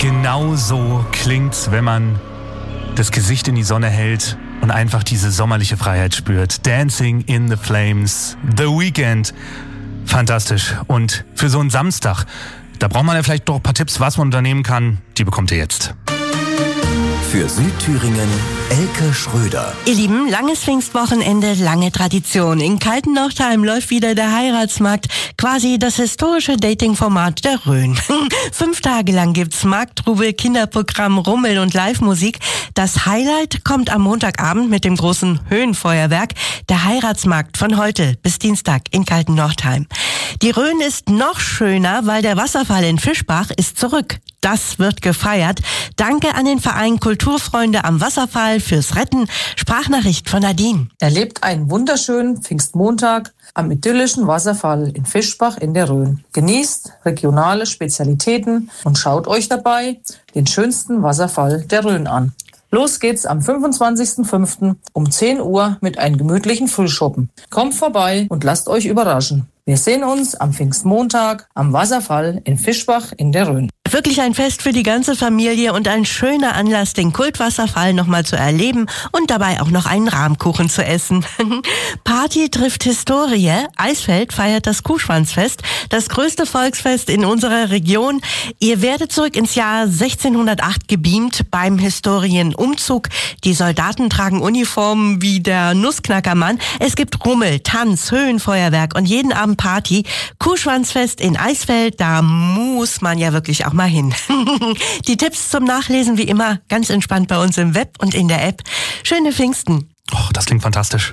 Genau so klingt's, wenn man das Gesicht in die Sonne hält und einfach diese sommerliche Freiheit spürt. Dancing in the Flames, The Weeknd. Fantastisch. Und für so einen Samstag, da braucht man ja vielleicht doch ein paar Tipps, was man unternehmen kann. Die bekommt ihr jetzt. Für Südthüringen Elke Schröder. Ihr Lieben, langes Pfingstwochenende, lange Tradition. In Kalten-Northeim läuft wieder der Heiratsmarkt, quasi das historische Dating-Format der Rhön. 5 Tage lang gibt's Markttrubel, Kinderprogramm, Rummel und Live-Musik. Das Highlight kommt am Montagabend mit dem großen Höhenfeuerwerk, der Heiratsmarkt von heute bis Dienstag in Kalten-Northeim. Die Rhön ist noch schöner, weil der Wasserfall in Fischbach ist zurück. Das wird gefeiert. Danke an den Verein Kulturfreunde am Wasserfall fürs Retten. Sprachnachricht von Nadine. Erlebt einen wunderschönen Pfingstmontag am idyllischen Wasserfall in Fischbach in der Rhön. Genießt regionale Spezialitäten und schaut euch dabei den schönsten Wasserfall der Rhön an. Los geht's am 25.05. um 10 Uhr mit einem gemütlichen Frühschoppen. Kommt vorbei und lasst euch überraschen. Wir sehen uns am Pfingstmontag am Wasserfall in Fischbach in der Rhön. Wirklich ein Fest für die ganze Familie und ein schöner Anlass, den Kultwasserfall nochmal zu erleben und dabei auch noch einen Rahmkuchen zu essen. Party trifft Historie. Eisfeld feiert das Kuhschwanzfest, das größte Volksfest in unserer Region. Ihr werdet zurück ins Jahr 1608 gebeamt beim Historienumzug. Die Soldaten tragen Uniformen wie der Nussknackermann. Es gibt Rummel, Tanz, Höhenfeuerwerk und jeden Abend Party. Kuhschwanzfest in Eisfeld, da muss man ja wirklich auch mal hin. Die Tipps zum Nachlesen wie immer ganz entspannt bei uns im Web und in der App. Schöne Pfingsten. Oh, das klingt fantastisch.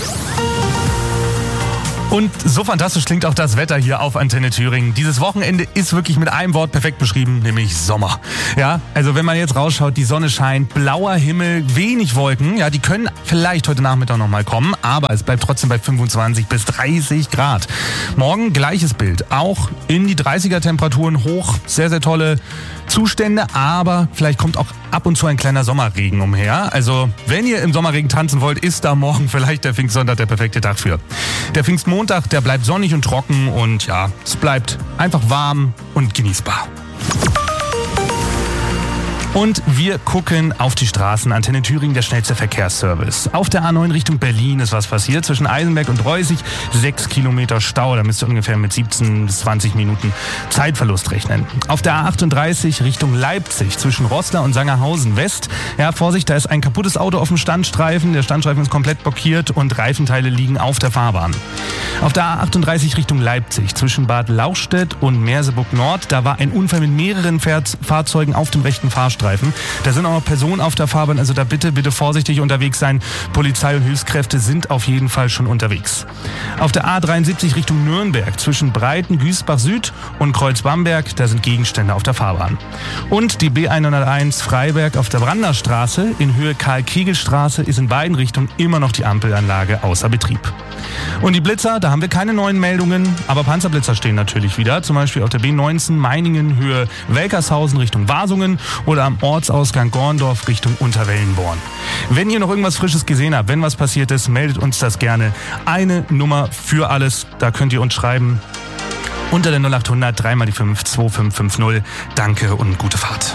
Und so fantastisch klingt auch das Wetter hier auf Antenne Thüringen. Dieses Wochenende ist wirklich mit einem Wort perfekt beschrieben, nämlich Sommer. Ja, also wenn man jetzt rausschaut, die Sonne scheint, blauer Himmel, wenig Wolken. Ja, die können vielleicht heute Nachmittag nochmal kommen, aber es bleibt trotzdem bei 25 bis 30 Grad. Morgen gleiches Bild, auch in die 30er Temperaturen hoch, sehr, sehr tolle Zustände, aber vielleicht kommt auch ab und zu ein kleiner Sommerregen umher. Also wenn ihr im Sommerregen tanzen wollt, ist da morgen vielleicht der Pfingstsonntag der perfekte Tag für. Der Pfingstmontag, der bleibt sonnig und trocken und ja, es bleibt einfach warm und genießbar. Und wir gucken auf die Straßen. Antenne Thüringen, der schnellste Verkehrsservice. Auf der A9 Richtung Berlin ist was passiert. Zwischen Eisenberg und Reußig 6 Kilometer Stau. Da müsst ihr ungefähr mit 17 bis 20 Minuten Zeitverlust rechnen. Auf der A38 Richtung Leipzig zwischen Roßla und Sangerhausen West. Ja, Vorsicht, da ist ein kaputtes Auto auf dem Standstreifen. Der Standstreifen ist komplett blockiert und Reifenteile liegen auf der Fahrbahn. Auf der A38 Richtung Leipzig zwischen Bad Lauchstädt und Merseburg Nord. Da war ein Unfall mit mehreren Fahrzeugen auf dem rechten Fahrstreifen. Da sind auch noch Personen auf der Fahrbahn, also da bitte vorsichtig unterwegs sein. Polizei und Hilfskräfte sind auf jeden Fall schon unterwegs. Auf der A73 Richtung Nürnberg zwischen Breiten, Güßbach Süd und Kreuz-Bamberg, da sind Gegenstände auf der Fahrbahn. Und die B101 Freiberg auf der Branderstraße in Höhe Karl-Kegel-Straße ist in beiden Richtungen immer noch die Ampelanlage außer Betrieb. Und die Blitzer, da haben wir keine neuen Meldungen, aber Panzerblitzer stehen natürlich wieder. Zum Beispiel auf der B19 Meiningen Höhe Welkershausen Richtung Wasungen oder am Ortsausgang Gorndorf Richtung Unterwellenborn. Wenn ihr noch irgendwas Frisches gesehen habt, wenn was passiert ist, meldet uns das gerne. Eine Nummer für alles, da könnt ihr uns schreiben. Unter der 0800 3 mal die 5 2550. Danke und gute Fahrt.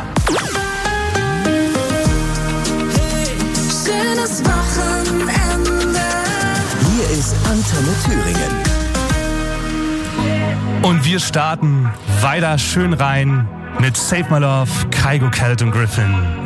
Schönes Wochenende. Hier ist Antenne Thüringen. Und wir starten weiter schön rein mit Save My Love, Kygo, Kelton Griffin.